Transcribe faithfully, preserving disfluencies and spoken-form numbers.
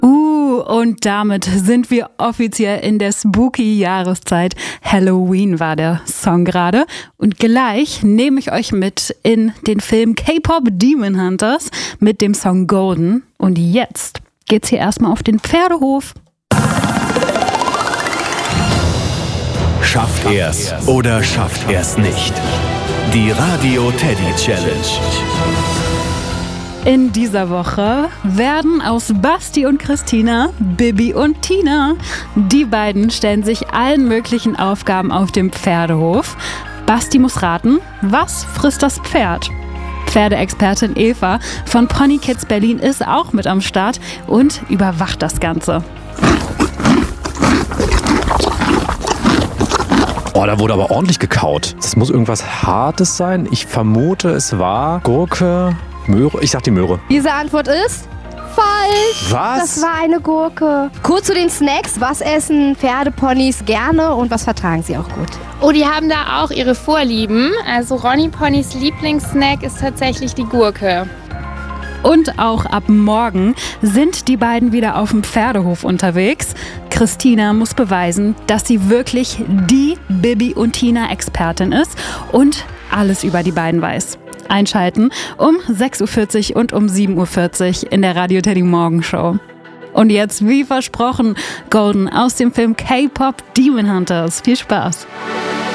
Uh, und damit sind wir offiziell in der spooky Jahreszeit. Halloween war der Song gerade. Und gleich nehme ich euch mit in den Film K-Pop Demon Hunters mit dem Song Golden. Und jetzt geht's hier erstmal auf den Pferdehof. Schafft er's oder schafft er's nicht? Die Radio Teddy Challenge. In dieser Woche werden aus Basti und Christina Bibi und Tina. Die beiden stellen sich allen möglichen Aufgaben auf dem Pferdehof. Basti muss raten, was frisst das Pferd? Pferdeexpertin Eva von Pony Kids Berlin ist auch mit am Start und überwacht das Ganze. Oh, da wurde aber ordentlich gekaut. Das muss irgendwas Hartes sein. Ich vermute, es war Gurke, Möhre. Ich sag die Möhre. Diese Antwort ist falsch. Was? Das war eine Gurke. Kurz zu den Snacks. Was essen Pferdeponys gerne und was vertragen sie auch gut? Oh, die haben da auch ihre Vorlieben. Also Ronny Ponys Lieblingssnack ist tatsächlich die Gurke. Und auch ab morgen sind die beiden wieder auf dem Pferdehof unterwegs. Christina muss beweisen, dass sie wirklich die Bibi und Tina Expertin ist und alles über die beiden weiß. Einschalten um sechs Uhr vierzig und um sieben Uhr vierzig in der Radio Teddy Morgenshow. Und jetzt, wie versprochen, Golden aus dem Film K-Pop Demon Hunters. Viel Spaß!